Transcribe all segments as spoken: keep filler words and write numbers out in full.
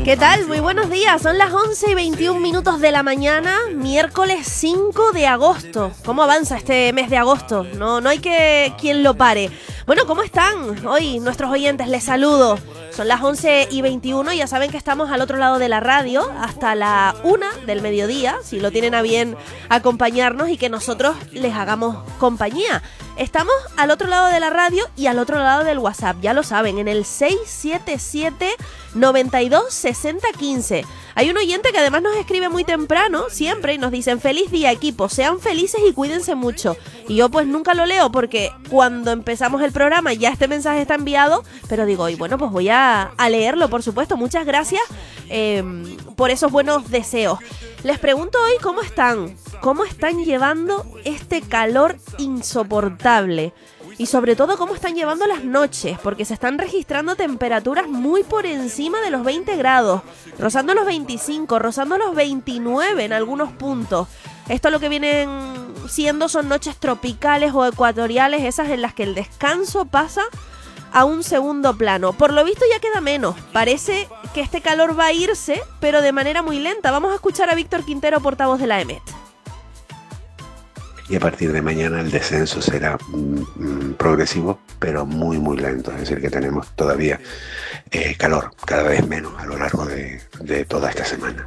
¿Qué tal? Muy buenos días, son las once y veintiún minutos de la mañana, miércoles cinco de agosto. ¿Cómo avanza este mes de agosto? No, no hay que quien lo pare. Bueno, ¿cómo están hoy nuestros oyentes? Les saludo. Son las once y veintiuno, ya saben que estamos al otro lado de la radio hasta la una del mediodía, si lo tienen a bien acompañarnos y que nosotros les hagamos compañía. Estamos al otro lado de la radio y al otro lado del WhatsApp, ya lo saben, en el seis siete siete, noventa y dos, sesenta, quince. Hay un oyente que además nos escribe muy temprano, siempre, y nos dicen: feliz día, equipo, sean felices y cuídense mucho. Y yo pues nunca lo leo porque cuando empezamos el programa ya este mensaje está enviado, pero digo, y bueno, pues voy a, a leerlo, por supuesto. Muchas gracias eh, por esos buenos deseos. Les pregunto hoy cómo están, cómo están llevando este calor insoportable. Y sobre todo cómo están llevando las noches, porque se están registrando temperaturas muy por encima de los veinte grados, rozando los veinticinco, rozando los veintinueve en algunos puntos. Esto lo que vienen siendo son noches tropicales o ecuatoriales, esas en las que el descanso pasa a un segundo plano. Por lo visto ya queda menos. Parece que este calor va a irse, pero de manera muy lenta. Vamos a escuchar a Víctor Quintero, portavoz de la EMET. Y a partir de mañana el descenso será mm, progresivo, pero muy muy lento. Es decir, que tenemos todavía eh, calor, cada vez menos a lo largo de, de toda esta semana.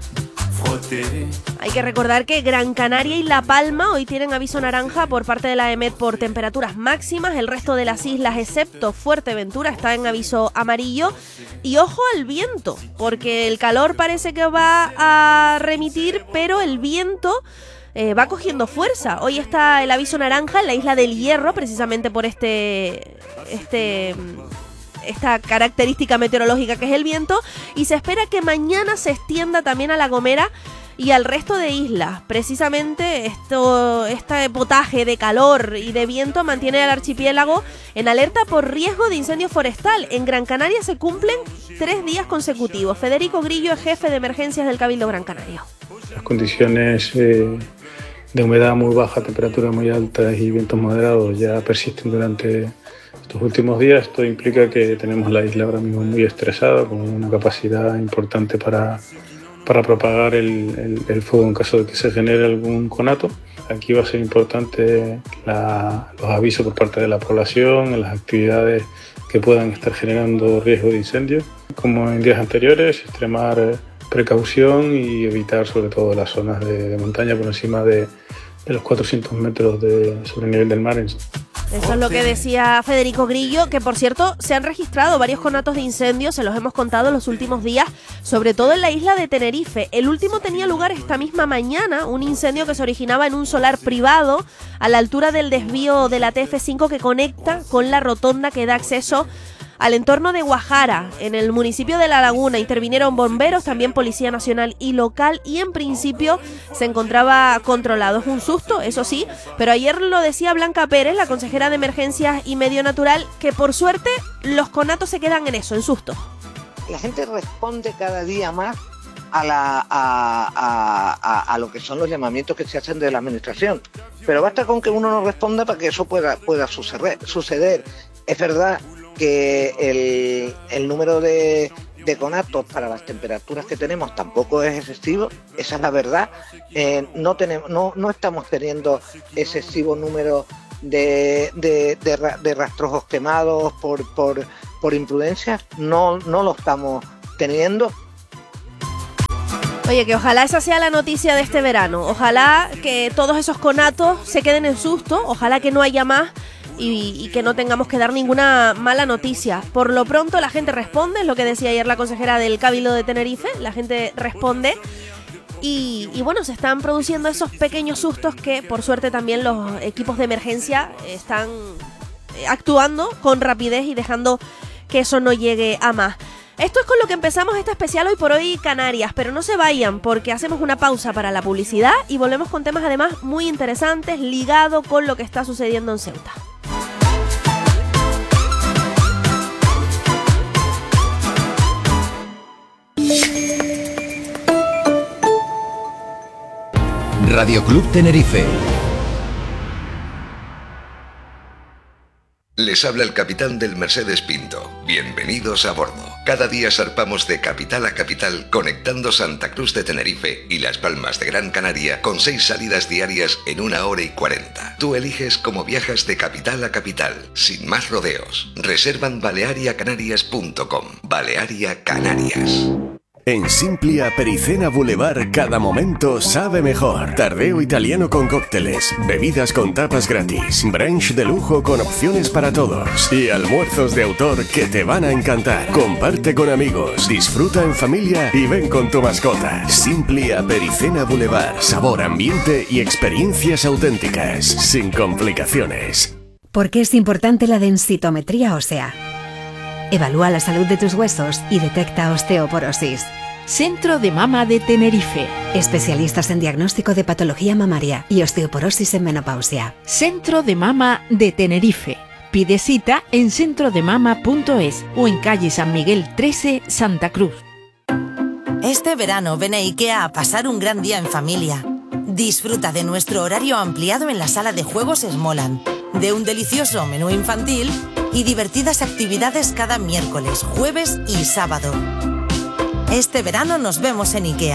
Hay que recordar que Gran Canaria y La Palma hoy tienen aviso naranja por parte de la EMET por temperaturas máximas. El resto de las islas, excepto Fuerteventura, está en aviso amarillo. Y ojo al viento, porque el calor parece que va a remitir, pero el viento Eh, va cogiendo fuerza. Hoy está el aviso naranja en la isla del Hierro, precisamente por este, este, esta característica meteorológica que es el viento, y se espera que mañana se extienda también a La Gomera y al resto de islas. Precisamente esto, este potaje de calor y de viento mantiene al archipiélago en alerta por riesgo de incendio forestal. En Gran Canaria se cumplen tres días consecutivos. Federico Grillo es jefe de emergencias del Cabildo Gran Canario. Las condiciones eh, de humedad muy baja, temperaturas muy altas y vientos moderados ya persisten durante estos últimos días. Esto implica que tenemos la isla ahora mismo muy estresada, con una capacidad importante para, para propagar el, el, el fuego en caso de que se genere algún conato. Aquí va a ser importante la, los avisos por parte de la población en las actividades que puedan estar generando riesgo de incendio. Como en días anteriores, extremar precaución y evitar sobre todo las zonas de, de montaña por encima de, de los cuatrocientos metros de, sobre el nivel del mar. Eso es lo que decía Federico Grillo, que por cierto se han registrado varios conatos de incendio, se los hemos contado en los últimos días, sobre todo en la isla de Tenerife. El último tenía lugar esta misma mañana, un incendio que se originaba en un solar privado a la altura del desvío de la T F cinco que conecta con la rotonda que da acceso al entorno de Guajara, en el municipio de La Laguna. Intervinieron bomberos, también Policía Nacional y local, y en principio se encontraba controlado. Es un susto, eso sí, pero ayer lo decía Blanca Pérez, la consejera de Emergencias y Medio Natural, que por suerte los conatos se quedan en eso, en susto. La gente responde cada día más a, la, a, a, a, a lo que son los llamamientos que se hacen de la administración, pero basta con que uno no responda para que eso pueda, pueda suceder, suceder. Es verdad que el, el número de, de conatos para las temperaturas que tenemos tampoco es excesivo, esa es la verdad. Eh, no, tenemos, no, no estamos teniendo excesivo número de, de, de, de rastrojos quemados por, por, por imprudencia, no, no lo estamos teniendo. Oye, que ojalá esa sea la noticia de este verano, ojalá que todos esos conatos se queden en susto, ojalá que no haya más. Y, y que no tengamos que dar ninguna mala noticia. Por lo pronto la gente responde, es lo que decía ayer la consejera del Cabildo de Tenerife, la gente responde y, y bueno, se están produciendo esos pequeños sustos que por suerte también los equipos de emergencia están actuando con rapidez y dejando que eso no llegue a más. Esto es con lo que empezamos esta especial Hoy por Hoy Canarias, pero no se vayan porque hacemos una pausa para la publicidad y volvemos con temas además muy interesantes ligado con lo que está sucediendo en Ceuta. Radio Club Tenerife. Les habla el capitán del Mercedes Pinto. Bienvenidos a bordo. Cada día zarpamos de capital a capital, conectando Santa Cruz de Tenerife y Las Palmas de Gran Canaria con seis salidas diarias en una hora y cuarenta. Tú eliges cómo viajas de capital a capital, sin más rodeos. Reserva en balearia canarias punto com. Balearia Canarias. En Simplia Pericena Boulevard cada momento sabe mejor. Tardeo italiano con cócteles, bebidas con tapas gratis, brunch de lujo con opciones para todos y almuerzos de autor que te van a encantar. Comparte con amigos, disfruta en familia y ven con tu mascota. Simplia Pericena Boulevard, sabor, ambiente y experiencias auténticas, sin complicaciones. ¿Por qué es importante la densitometría ósea? Evalúa la salud de tus huesos y detecta osteoporosis. Centro de Mama de Tenerife. Especialistas en diagnóstico de patología mamaria y osteoporosis en menopausia. Centro de Mama de Tenerife. Pide cita en centro de mama punto es o en calle San Miguel trece, Santa Cruz. Este verano ven a IKEA a pasar un gran día en familia. Disfruta de nuestro horario ampliado en la sala de juegos Smoland, de un delicioso menú infantil y divertidas actividades cada miércoles, jueves y sábado. Este verano nos vemos en IKEA.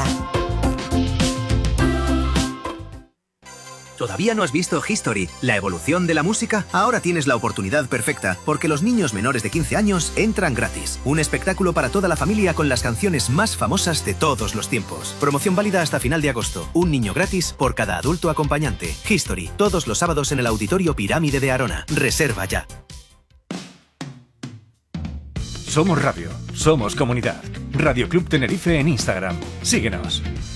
¿Todavía no has visto History, la evolución de la música? Ahora tienes la oportunidad perfecta, porque los niños menores de quince años entran gratis. Un espectáculo para toda la familia con las canciones más famosas de todos los tiempos. Promoción válida hasta final de agosto. Un niño gratis por cada adulto acompañante. History, todos los sábados en el Auditorio Pirámide de Arona. Reserva ya. Somos radio, somos comunidad. Radio Club Tenerife en Instagram. Síguenos.